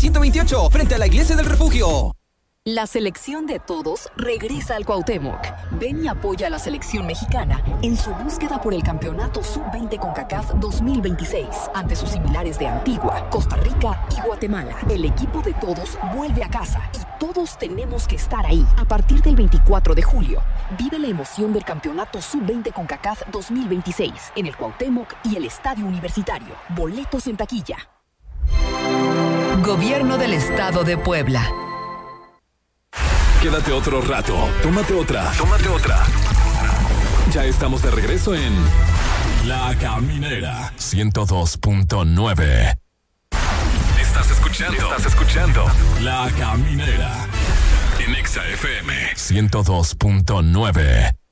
128, frente a la Iglesia del Refugio. La selección de todos regresa al Cuauhtémoc. Ven y apoya a la selección mexicana en su búsqueda por el campeonato Sub-20 CONCACAF 2026 ante sus similares de Antigua, Costa Rica y Guatemala. El equipo de todos vuelve a casa y todos tenemos que estar ahí. A partir del 24 de julio, vive la emoción del campeonato Sub-20 CONCACAF 2026 en el Cuauhtémoc y el Estadio Universitario. Boletos en taquilla. Gobierno del Estado de Puebla. Quédate otro rato. Tómate otra. Ya estamos de regreso en La Caminera 102.9. Estás escuchando La Caminera en Exa FM 102.9.